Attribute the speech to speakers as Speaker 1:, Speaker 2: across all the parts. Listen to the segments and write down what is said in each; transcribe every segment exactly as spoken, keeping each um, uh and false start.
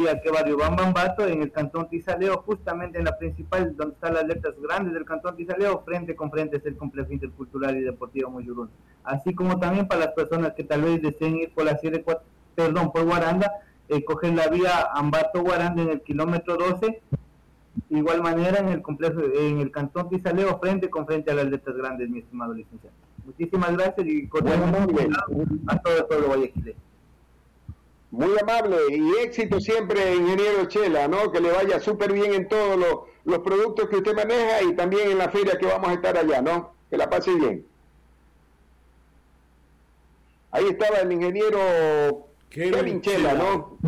Speaker 1: aquí a qué barrio Bambambato, en el cantón Tizaleo, justamente en la principal, donde están las letras grandes del cantón Tizaleo, frente con frente es el complejo intercultural y deportivo Moyuruna. Así como también para las personas que tal vez deseen ir por la Sierra, perdón, por Guaranda, eh, coger la vía Ambato-Guaranda en el kilómetro doce, de igual manera en el complejo, en el cantón Tizaleo, frente con frente a las letras grandes, mi estimado licenciado. Muchísimas gracias y cordialmente a todo el pueblo guayaquileño.
Speaker 2: Muy amable y éxito siempre, ingeniero Chela, ¿no? Que le vaya súper bien en todos los, los productos que usted maneja y también en la feria que vamos a estar allá, ¿no? Que la pase bien. Ahí estaba el ingeniero Kevin, Kevin Chela, ¿no?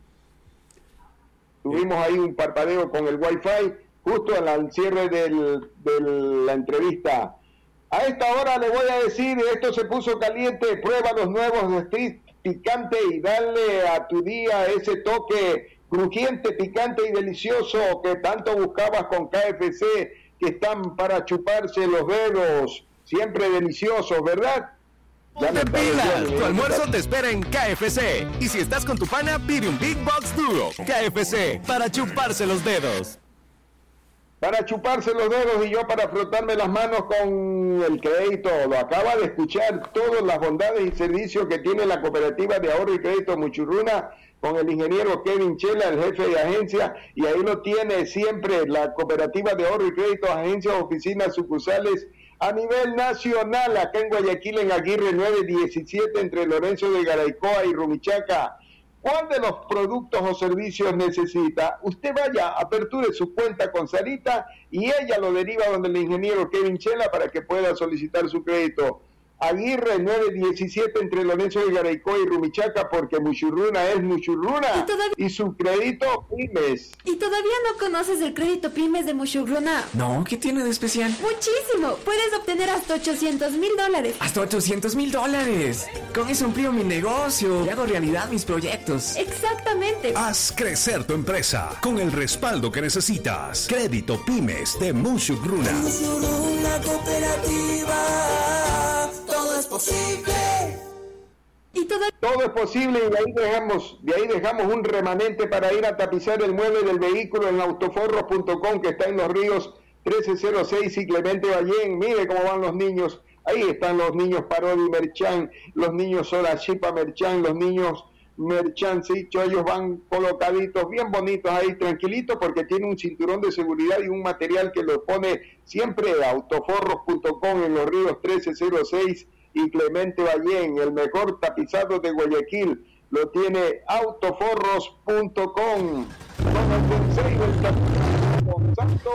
Speaker 2: Tuvimos ahí un parpadeo con el Wi-Fi justo al cierre del, de la entrevista. A esta hora le voy a decir, esto se puso caliente, prueba los nuevos Street Picante y dale a tu día ese toque crujiente, picante y delicioso que tanto buscabas con K F C, que están para chuparse los dedos, siempre deliciosos, ¿verdad?
Speaker 3: Ponte pilas, tu almuerzo te espera en K F C. Y si estás con tu pana, pide un Big Box Duo. K F C, para chuparse los dedos.
Speaker 2: Para chuparse los dedos y yo para frotarme las manos con el crédito. Lo acaba de escuchar, todas las bondades y servicios que tiene la cooperativa de ahorro y crédito Muchurruna con el ingeniero Kevin Chela, el jefe de agencia, y ahí lo tiene siempre la cooperativa de ahorro y crédito, agencias, oficinas, sucursales a nivel nacional, acá en Guayaquil, en Aguirre nueve diecisiete, entre Lorenzo de Garaycoa y Rumichaca. ¿Cuál de los productos o servicios necesita? Usted vaya, aperture su cuenta con Sarita y ella lo deriva donde el ingeniero Kevin Chela para que pueda solicitar su crédito. Aguirre nueve diecisiete, entre Lorenzo de Garaycoa y Rumichaca, porque Muchurruna es Muchurruna. ¿Y, todavía... y su crédito Pymes.
Speaker 4: ¿Y todavía no conoces el crédito Pymes de Muchurruna?
Speaker 5: No, ¿qué tiene de especial?
Speaker 4: Muchísimo, puedes obtener hasta ochocientos mil dólares.
Speaker 5: ¿Hasta ochocientos mil dólares? Con eso amplío mi negocio y hago realidad mis proyectos.
Speaker 4: Exactamente.
Speaker 6: Haz crecer tu empresa con el respaldo que necesitas. Crédito Pymes de Muchurruna.
Speaker 7: Muchurruna Cooperativa. Todo es posible.
Speaker 4: Y todo...
Speaker 2: todo es posible y de ahí dejamos, de ahí dejamos un remanente para ir a tapizar el mueble del vehículo en autoforros punto com, que está en Los Ríos trece cero seis y Clemente Ballén. Mire cómo van los niños. Ahí están los niños Parodi Merchán, los niños Sola Chipa Merchán, los niños Merchán Sicho. Ellos van colocaditos, bien bonitos ahí, tranquilitos, porque tiene un cinturón de seguridad y un material que lo pone siempre autoforros punto com en Los Ríos trece cero seis y Clemente Ballén. El mejor tapizado de Guayaquil lo tiene autoforros punto com. Con el consejo del capitán Monsanto.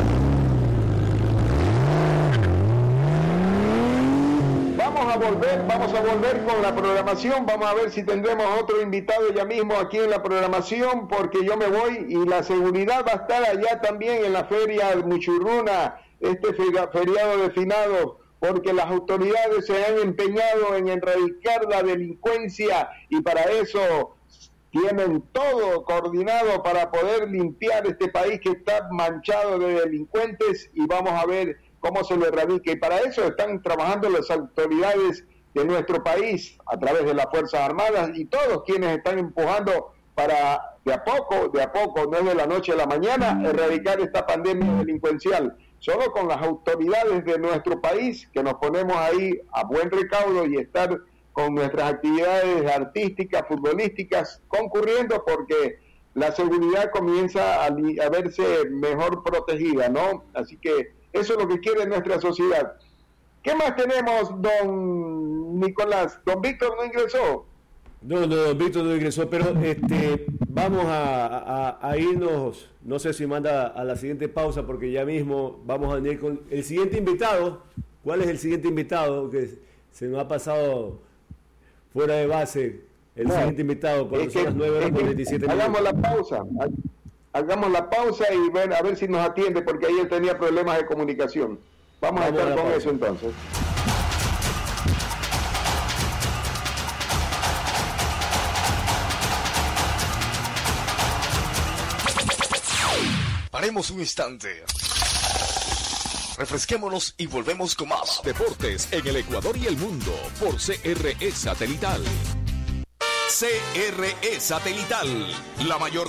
Speaker 2: Vamos a volver, vamos a volver con la programación. Vamos a ver si tendremos otro invitado ya mismo aquí en la programación, porque yo me voy y la seguridad va a estar allá también en la feria Muchurruna, este feriado de finados, porque las autoridades se han empeñado en erradicar la delincuencia y para eso tienen todo coordinado para poder limpiar este país que está manchado de delincuentes, y vamos a ver cómo se lo erradica. Y para eso están trabajando las autoridades de nuestro país a través de las Fuerzas Armadas y todos quienes están empujando para de a poco, de a poco, no es de la noche a la mañana, erradicar esta pandemia delincuencial. Solo con las autoridades de nuestro país, que nos ponemos ahí a buen recaudo y estar con nuestras actividades artísticas, futbolísticas, concurriendo, porque la seguridad comienza a, a verse mejor protegida, ¿no? Así que eso es lo que quiere nuestra sociedad. ¿Qué más tenemos, don Nicolás? ¿Don Víctor no ingresó?
Speaker 8: No, no, don Víctor no ingresó, pero este, vamos a, a, a irnos, no sé si manda a la siguiente pausa, porque ya mismo vamos a venir con el siguiente invitado. ¿Cuál es el siguiente invitado? Que se nos ha pasado fuera de base el no, siguiente invitado cuando son las nueve horas con veintisiete minutos.
Speaker 2: Hagamos la pausa, hagamos la pausa y ver, a ver si nos atiende, porque ayer tenía problemas de comunicación. Vamos, vamos a estar a con pausa. Eso entonces.
Speaker 3: Paremos un instante. Refresquémonos y volvemos con más deportes en el Ecuador y el mundo por C R E Satelital. C R E Satelital, la mayor